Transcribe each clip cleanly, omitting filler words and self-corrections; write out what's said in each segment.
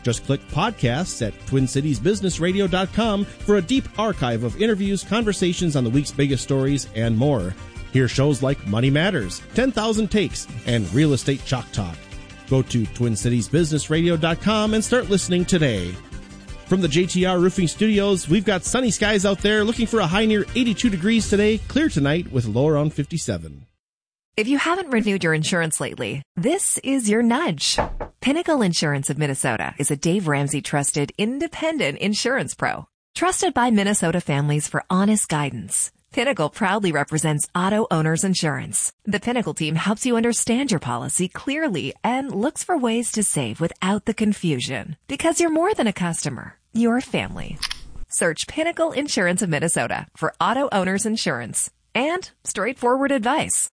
Just click podcasts at TwinCitiesBusinessRadio.com for a deep archive of interviews, conversations on the week's biggest stories, and more. Hear shows like Money Matters, 10,000 Takes, and Real Estate Chalk Talk. Go to TwinCitiesBusinessRadio.com and start listening today. From the JTR Roofing Studios, we've got sunny skies out there, looking for a high near 82 degrees today, clear tonight with a low around 57. If you haven't renewed your insurance lately, this is your nudge. Pinnacle Insurance of Minnesota is a Dave Ramsey trusted independent insurance pro. Trusted by Minnesota families for honest guidance. Pinnacle proudly represents auto owners insurance. The Pinnacle team helps you understand your policy clearly and looks for ways to save without the confusion. Because you're more than a customer, you're a family. Search Pinnacle Insurance of Minnesota for auto owners insurance and straightforward advice.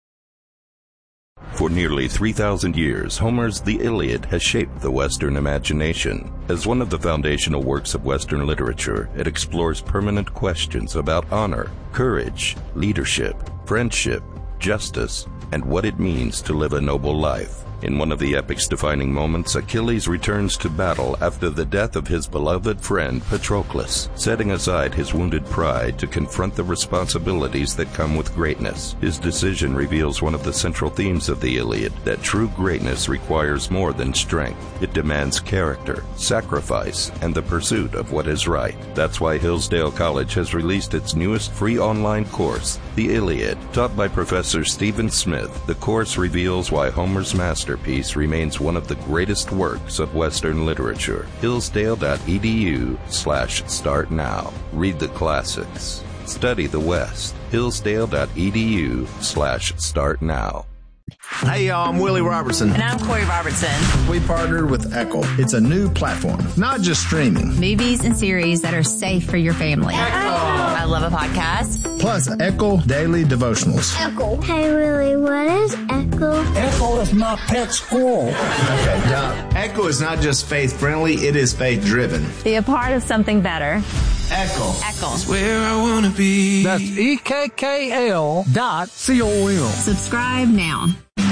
For nearly 3,000 years, Homer's The Iliad has shaped the Western imagination. As one of the foundational works of Western literature, it explores permanent questions about honor, courage, leadership, friendship, justice, and what it means to live a noble life. In one of the epic's defining moments, Achilles returns to battle after the death of his beloved friend Patroclus, setting aside his wounded pride to confront the responsibilities that come with greatness. His decision reveals one of the central themes of the Iliad, that true greatness requires more than strength. It demands character, sacrifice, and the pursuit of what is right. That's why Hillsdale College has released its newest free online course, The Iliad. Taught by Professor Stephen Smith, the course reveals why Homer's masterpiece remains one of the greatest works of Western literature. Hillsdale.edu/start now. Read the classics. Study the West. Hillsdale.edu/start now. Hey y'all, I'm Willie Robertson. And I'm Corey Robertson. We partnered with Echo. It's a new platform, not just streaming. Movies and series that are safe for your family. Echo! I love a podcast. Plus Echo Daily Devotionals. Echo. Hey Willie, what is Echo? Echo is my pet squirrel. Okay, Doc. Echo is not just faith-friendly, it is faith-driven. Be a part of something better. Echo. Echo. It's where I want to be. That's EKKL.com. Subscribe now.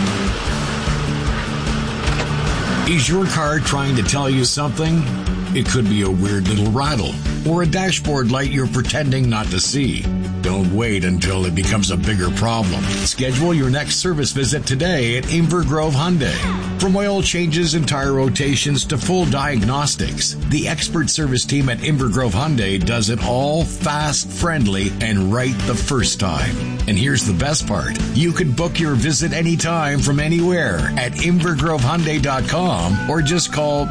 Is your car trying to tell you something? It could be a weird little rattle or a dashboard light you're pretending not to see. Don't wait until it becomes a bigger problem. Schedule your next service visit today at Inver Grove Hyundai. From oil changes and tire rotations to full diagnostics, the expert service team at Inver Grove Hyundai does it all fast, friendly, and right the first time. And here's the best part. You can book your visit anytime from anywhere at InverGroveHyundai.com or just call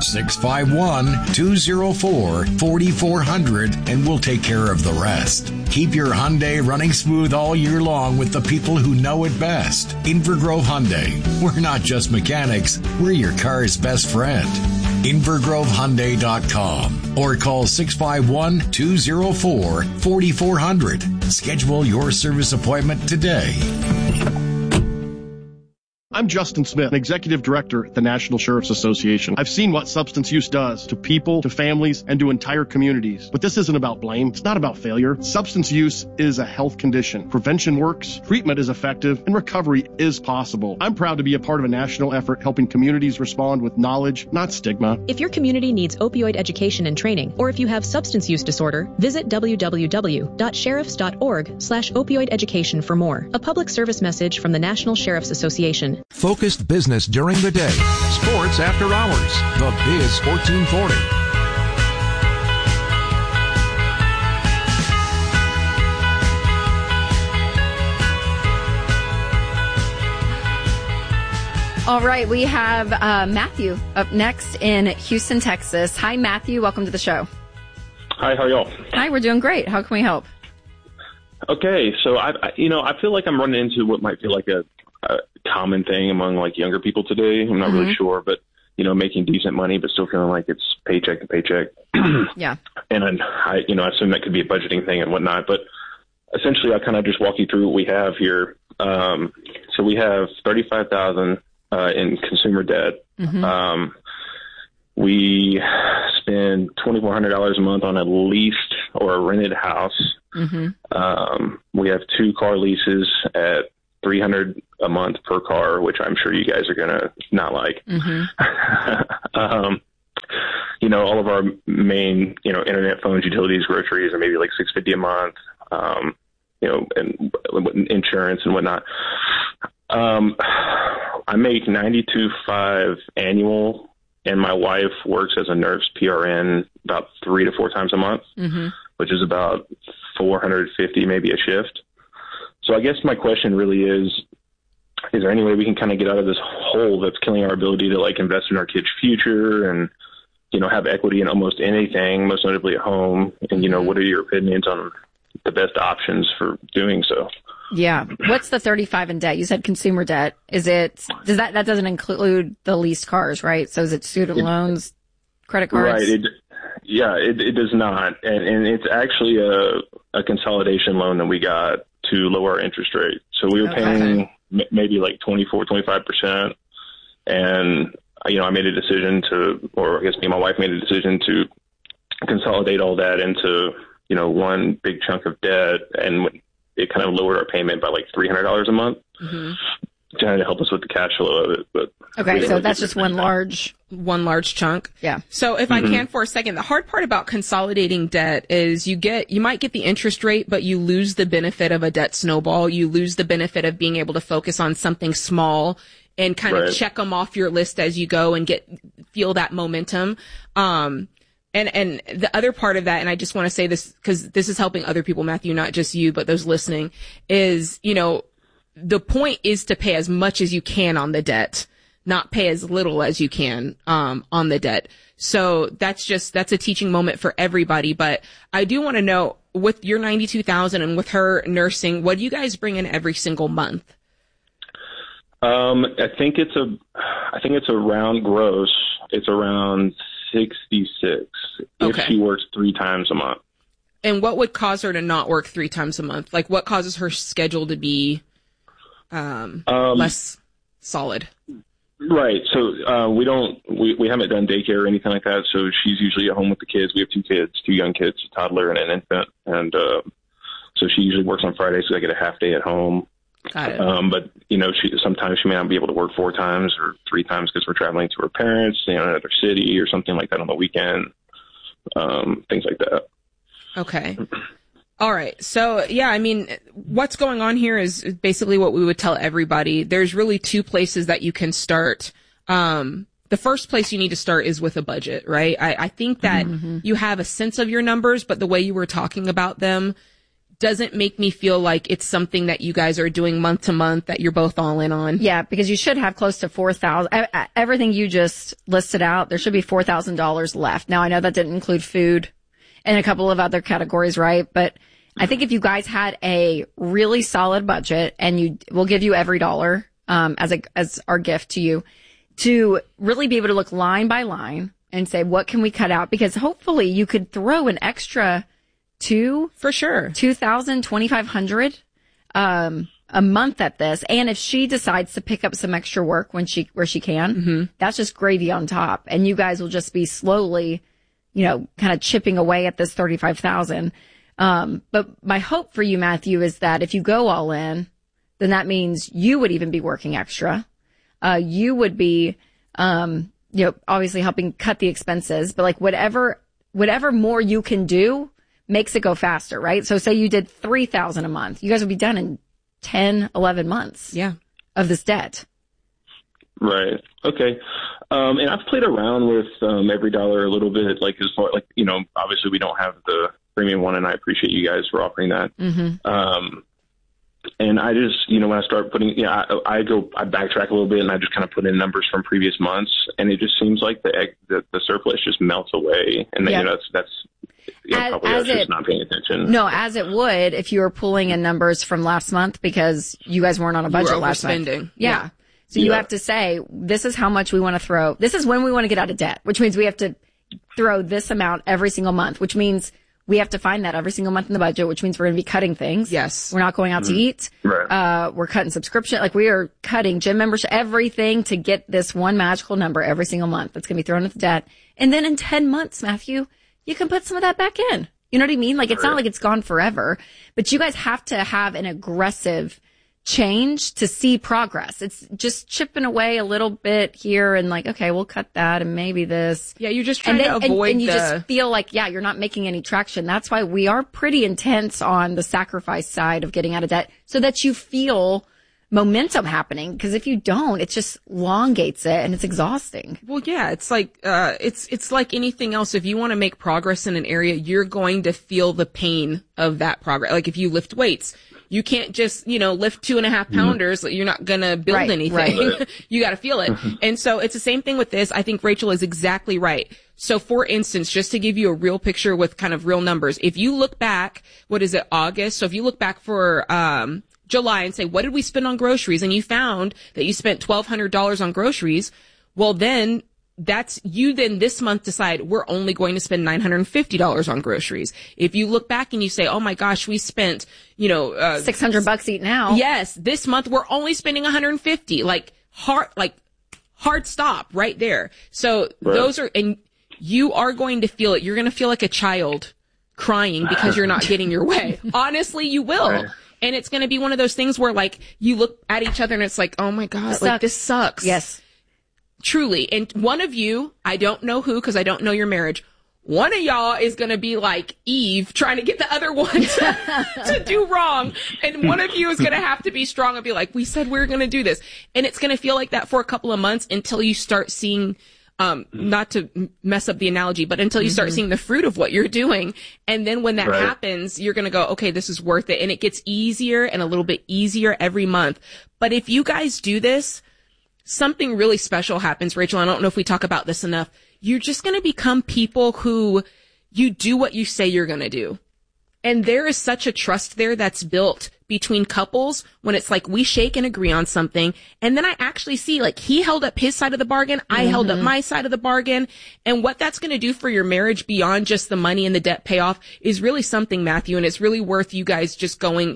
651-204-4400 and we'll take care of the rest. Keep your Hyundai running smooth all year long with the people who know it best. Inver Grove Hyundai. We're not just mechanics, we're your car's best friend. InverGroveHyundai.com or call 651-204-4400. Schedule your service appointment today. I'm Justin Smith, Executive Director at the National Sheriff's Association. I've seen what substance use does to people, to families, and to entire communities. But this isn't about blame. It's not about failure. Substance use is a health condition. Prevention works, treatment is effective, and recovery is possible. I'm proud to be a part of a national effort helping communities respond with knowledge, not stigma. If your community needs opioid education and training, or if you have substance use disorder, visit www.sheriffs.org/opioid education for more. A public service message from the National Sheriff's Association. Focused business during the day. Sports after hours. The Biz 1440. All right, we have Matthew up next in Houston, Texas. Hi, Matthew. Welcome to the show. Hi, how are y'all? Hi, we're doing great. How can we help? Okay, so I feel like I'm running into what might feel like a common thing among like younger people today. I'm not really sure, but making decent money, but still feeling like it's paycheck to paycheck. Yeah. And I assume that could be a budgeting thing and whatnot, but essentially I kind of just walk you through what we have here. So we have $35,000 in consumer debt. We spend $2,400 a month on a leased or a rented house. We have 2 car leases at $300 a month per car, which I'm sure you guys are going to not like. all of our main, internet, phones, utilities, groceries, and maybe like $650 a month, and insurance and whatnot. I make $92,500 annual, and my wife works as a nurse PRN about 3 to 4 times a month, which is about $450 maybe a shift. So I guess my question really is there any way we can kind of get out of this hole that's killing our ability to like invest in our kids' future and, have equity in almost anything, most notably at home? And, what are your opinions on the best options for doing so? Yeah. What's the 35 in debt? You said consumer debt. That doesn't include the leased cars, right? So is it student loans, credit cards? Right. It does not. And it's actually a consolidation loan that we got to lower our interest rate. So we were paying maybe like 24, 25%. And, I made a decision or I guess me and my wife made a decision to consolidate all that into, one big chunk of debt. And it kind of lowered our payment by like $300 a month. Trying to help us with the cash flow of it. But okay, so that's just one large chunk. Yeah. So if I can for a second, the hard part about consolidating debt is you might get the interest rate, but you lose the benefit of a debt snowball. You lose the benefit of being able to focus on something small and kind of check them off your list as you go and feel that momentum. And the other part of that, and I just want to say this because this is helping other people, Matthew, not just you, but those listening, is, the point is to pay as much as you can on the debt, not pay as little as you can, on the debt. So that's a teaching moment for everybody. But I do want to know, with your $92,000 and with her nursing, what do you guys bring in every single month? I think it's around gross. It's around 66 if she works 3 times a month. And what would cause her to not work 3 times a month? Like, what causes her schedule to be less solid? Right. So we haven't done daycare or anything like that. So she's usually at home with the kids. We have 2 kids, 2 young kids, a toddler and an infant. And so she usually works on Fridays, so I get a half day at home. Got it. But sometimes she may not be able to work 4 times or 3 times because we're traveling to her parents, in another city or something like that on the weekend. Things like that. Okay. All right. So, yeah, I mean, what's going on here is basically what we would tell everybody. There's really 2 places that you can start. The first place you need to start is with a budget, right? I think that you have a sense of your numbers, but the way you were talking about them doesn't make me feel like it's something that you guys are doing month to month that you're both all in on. Yeah, because you should have close to $4,000. Everything you just listed out, there should be $4,000 left. Now, I know that didn't include food and a couple of other categories, right? But I think if you guys had a really solid budget, and we'll give you every dollar as our gift to you, to really be able to look line by line and say, what can we cut out? Because hopefully you could throw an extra for sure, $2,000, $2,500 a month at this. And if she decides to pick up some extra work where she can, that's just gravy on top. And you guys will just be slowly, kind of chipping away at this $35,000. But my hope for you, Matthew, is that if you go all in, then that means you would even be working extra. You would be, obviously helping cut the expenses, but like whatever more you can do makes it go faster, right? So say you did $3,000 a month. You guys would be done in 10, 11 months of this debt. Right. Okay. And I've played around with every dollar a little bit, like as far obviously we don't have the premium one, and I appreciate you guys for offering that. And I just, when I start putting, I backtrack a little bit and I just kind of put in numbers from previous months, and it just seems like the surplus just melts away. And then, that's probably just not paying attention. No, as it would if you were pulling in numbers from last month because you guys weren't on a budget last month. Yeah. So you have to say, this is how much we want to throw. This is when we want to get out of debt, which means we have to throw this amount every single month, which means we have to find that every single month in the budget, which means we're going to be cutting things. Yes. We're not going out to eat. Right. We're cutting subscription. Like we are cutting gym membership, everything to get this one magical number every single month that's going to be thrown at the debt. And then in 10 months, Matthew, you can put some of that back in. You know what I mean? Like it's not like it's gone forever, but you guys have to have an aggressive change to see progress. It's just chipping away a little bit here and like, okay, we'll cut that and maybe this. Yeah, you're just trying to avoid and you just feel like, yeah, you're not making any traction. That's why we are pretty intense on the sacrifice side of getting out of debt so that you feel momentum happening. Because if you don't, it just elongates it and it's exhausting. Well, yeah, it's like, it's like anything else. If you want to make progress in an area, you're going to feel the pain of that progress. Like if you lift weights, you can't just, lift 2.5 pounders. You're not going to build anything. Right. You got to feel it. And so it's the same thing with this. I think Rachel is exactly right. So for instance, just to give you a real picture with kind of real numbers, if you look back, August? So if you look back for, July and say, what did we spend on groceries? And you found that you spent $1,200 on groceries. Well, then that's you then this month decide we're only going to spend $950 on groceries. If you look back and you say, oh my gosh, we spent, $600 each now. Yes. This month we're only spending $150. Hard stop right there. So those are, and you are going to feel it. You're going to feel like a child crying because you're not getting your way. Honestly, you will. Right. And it's going to be one of those things where like you look at each other and it's like, oh my God, this sucks. Yes. Truly. And one of you, I don't know who, because I don't know your marriage. One of y'all is going to be like Eve trying to get the other one to do wrong. And one of you is going to have to be strong and be like, we said we were going to do this. And it's going to feel like that for a couple of months until you start seeing, not to mess up the analogy, but until you start seeing the fruit of what you're doing. And then when that happens, you're going to go, okay, this is worth it. And it gets easier and a little bit easier every month. But if you guys do this, something really special happens, Rachel. I don't know if we talk about this enough. You're just going to become people who you do what you say you're going to do. And there is such a trust there that's built between couples when it's like we shake and agree on something. And then I actually see like he held up his side of the bargain. I held up my side of the bargain. And what that's going to do for your marriage beyond just the money and the debt payoff is really something, Matthew. And it's really worth you guys just going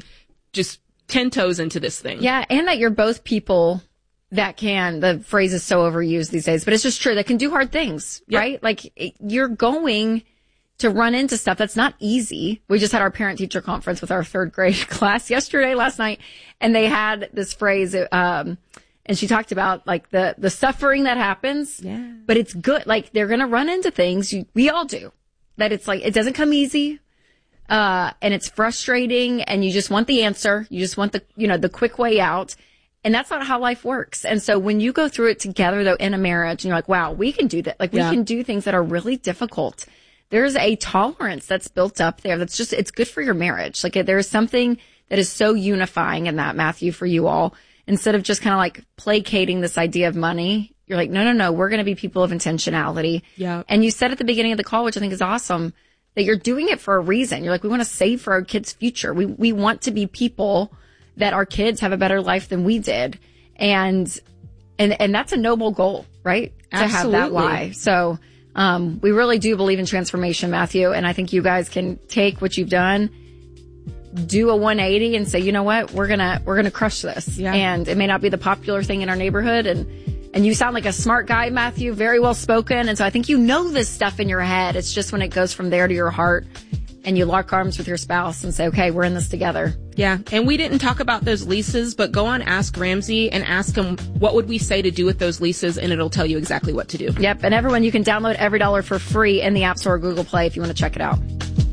10 toes into this thing. Yeah. And that you're both people that can, the phrase is so overused these days, but it's just true. That can do hard things, right? Like you're going to run into stuff that's not easy. We just had our parent teacher conference with our 3rd grade class last night, and they had this phrase, and she talked about like the suffering that happens, but it's good. Like they're going to run into things. We all do that. It's like, it doesn't come easy. And it's frustrating and you just want the answer. You just want the quick way out. And that's not how life works. And so when you go through it together, though, in a marriage, and you're like, wow, we can do that. Like, we can do things that are really difficult. There's a tolerance that's built up there that's just, it's good for your marriage. Like, there's something that is so unifying in that, Matthew, for you all. Instead of just kind of like placating this idea of money, you're like, no, we're going to be people of intentionality. Yeah. And you said at the beginning of the call, which I think is awesome, that you're doing it for a reason. You're like, we want to save for our kids' future. We want to be people that our kids have a better life than we did. And that's a noble goal, right? Absolutely. To have that lie. So, we really do believe in transformation, Matthew. And I think you guys can take what you've done, do a 180 and say, you know what? We're going to crush this. Yeah. And it may not be the popular thing in our neighborhood. And you sound like a smart guy, Matthew, very well spoken. And so I think you know this stuff in your head. It's just when it goes from there to your heart and you lock arms with your spouse and say, okay, we're in this together. Yeah. And we didn't talk about those leases, but go on Ask Ramsey and ask him, what would we say to do with those leases? And it'll tell you exactly what to do. Yep. And everyone, you can download Every Dollar for free in the App Store or Google Play if you want to check it out.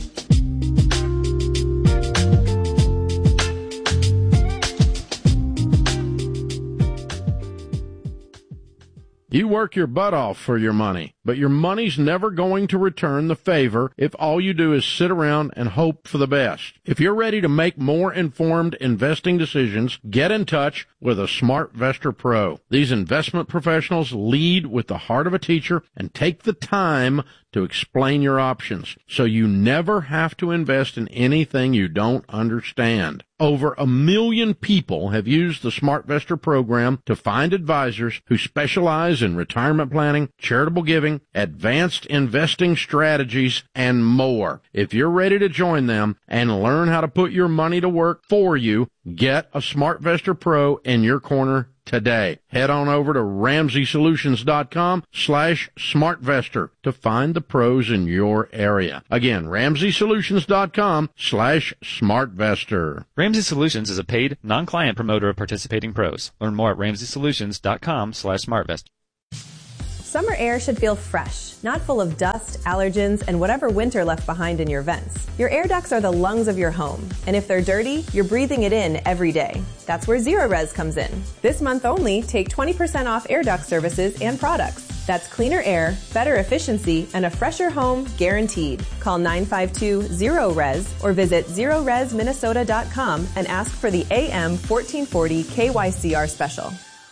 You work your butt off for your money, but your money's never going to return the favor if all you do is sit around and hope for the best. If you're ready to make more informed investing decisions, get in touch with a SmartVestor Pro. These investment professionals lead with the heart of a teacher and take the time to explain your options, so you never have to invest in anything you don't understand. Over 1 million people have used the SmartVestor program to find advisors who specialize in retirement planning, charitable giving, advanced investing strategies, and more. If you're ready to join them and learn how to put your money to work for you, get a SmartVestor Pro in your corner today. Head on over to RamseySolutions.com/SmartVestor to find the pros in your area. Again, RamseySolutions.com/SmartVestor. Ramsey Solutions is a paid, non-client promoter of participating pros. Learn more at RamseySolutions.com/SmartVestor. Summer air should feel fresh, not full of dust, allergens, and whatever winter left behind in your vents. Your air ducts are the lungs of your home, and if they're dirty, you're breathing it in every day. That's where Zerorez comes in. This month only, take 20% off air duct services and products. That's cleaner air, better efficiency, and a fresher home guaranteed. Call 952-ZERO-RES or visit ZeroResMinnesota.com and ask for the AM 1440 KYCR special.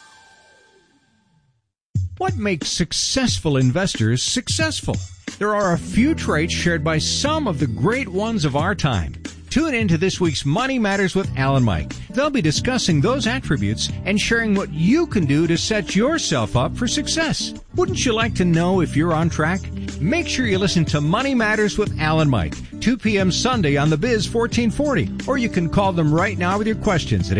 What makes successful investors successful? There are a few traits shared by some of the great ones of our time. Tune in to this week's Money Matters with Al and Mike. They'll be discussing those attributes and sharing what you can do to set yourself up for success. Wouldn't you like to know if you're on track? Make sure you listen to Money Matters with Al and Mike, 2 p.m. Sunday on the Biz 1440. Or you can call them right now with your questions at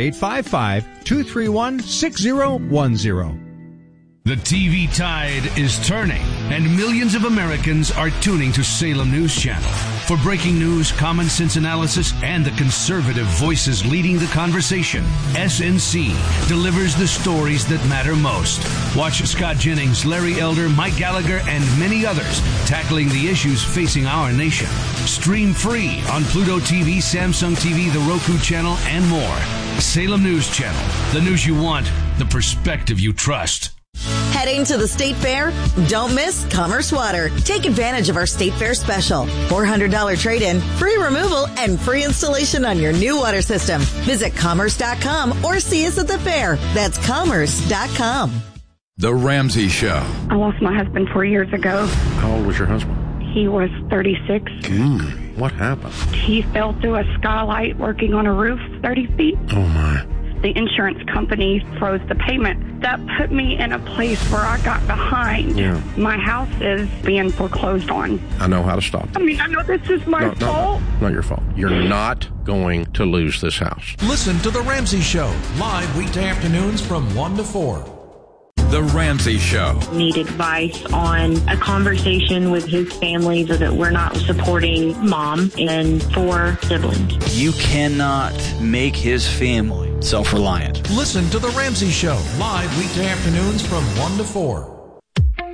855-231-6010. The TV tide is turning, and millions of Americans are tuning to Salem News Channel. For breaking news, common sense analysis, and the conservative voices leading the conversation, SNC delivers the stories that matter most. Watch Scott Jennings, Larry Elder, Mike Gallagher, and many others tackling the issues facing our nation. Stream free on Pluto TV, Samsung TV, the Roku channel, and more. Salem News Channel. The news you want, the perspective you trust. Heading to the State Fair? Don't miss Commerce Water. Take advantage of our State Fair special. $400 trade-in, free removal, and free installation on your new water system. Visit commerce.com or see us at the fair. That's commerce.com. The Ramsey Show. I lost my husband 4 years ago. How old was your husband? He was 36. What happened? He fell through a skylight working on a roof 30 feet. Oh, my. The insurance company froze the payment. That put me in a place where I got behind. Yeah. My house is being foreclosed on. I know how to stop it. I mean, I know this is my fault. Not your fault. You're not going to lose this house. Listen to The Ramsey Show, live weekday afternoons from 1 to 4. The Ramsey Show. Need advice on a conversation with his family so that we're not supporting mom and 4 siblings. You cannot make his family self-reliant. Listen to The Ramsey Show, live weekday afternoons from 1 to 4.